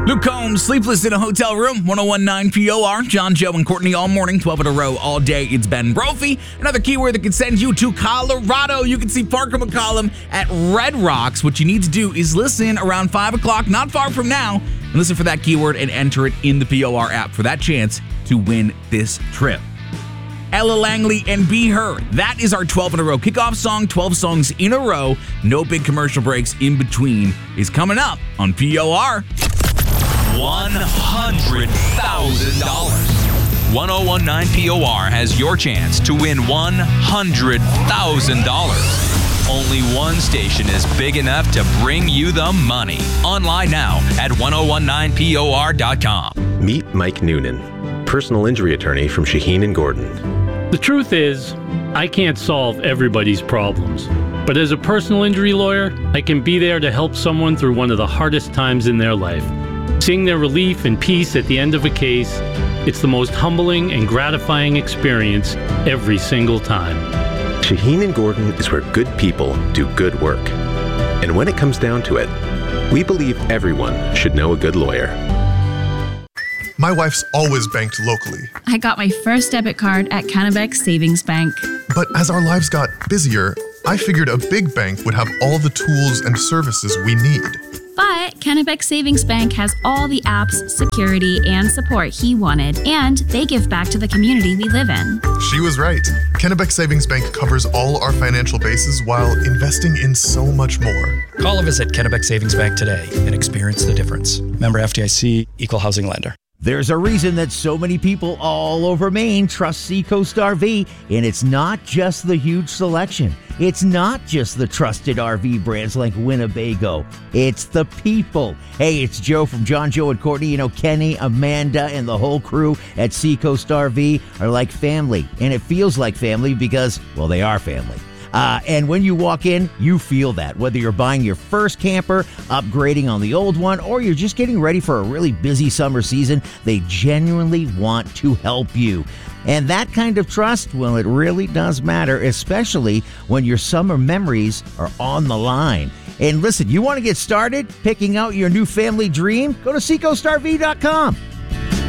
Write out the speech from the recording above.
Luke Combs, Sleepless in a Hotel Room, 1019 POR. John, Joe, and Courtney all morning, 12 in a row, all day. It's Ben Brophy. Another keyword that can send you to Colorado. You can see Parker McCollum at Red Rocks. What you need to do is listen around 5 o'clock, not far from now, and listen for that keyword and enter it in the POR app for that chance to win this trip. Ella Langley and Be Her. That is our 12 in a row kickoff song, 12 songs in a row. No big commercial breaks in between is coming up on POR. $100,000. 1019 POR has your chance to win $100,000. Only one station is big enough to bring you the money. Online now at 1019POR.com. Meet Mike Noonan, personal injury attorney from Shaheen & Gordon. The truth is, I can't solve everybody's problems. But as a personal injury lawyer, I can be there to help someone through one of the hardest times in their life. Seeing their relief and peace at the end of a case, it's the most humbling and gratifying experience every single time. Shaheen & Gordon is where good people do good work. And when it comes down to it, we believe everyone should know a good lawyer. My wife's always banked locally. I got my first debit card at Kennebec Savings Bank. But as our lives got busier, I figured a big bank would have all the tools and services we need. But Kennebec Savings Bank has all the apps, security, and support he wanted, and they give back to the community we live in. She was right. Kennebec Savings Bank covers all our financial bases while investing in so much more. Call or visit Kennebec Savings Bank today and experience the difference. Member FDIC, Equal Housing Lender. There's a reason that so many people all over Maine trust Seacoast RV, and it's not just the huge selection. It's not just the trusted RV brands like Winnebago. It's the people. Hey, it's Joe from John, Joe, and Courtney. You know, Kenny, Amanda, and the whole crew at Seacoast RV are like family, and it feels like family because, well, they are family. And when you walk in, you feel that. Whether you're buying your first camper, upgrading on the old one, or you're just getting ready for a really busy summer season, they genuinely want to help you. And that kind of trust, well, it really does matter, especially when your summer memories are on the line. And listen, you want to get started picking out your new family dream? Go to SeacoastRV.com.